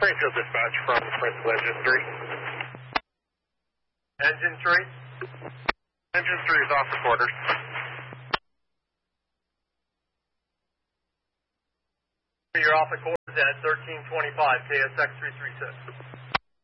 Springfield dispatch from Principal Engine 3. Engine 3? Engine 3 is off the quarters. You're off the quarters at 1325, KSX 336.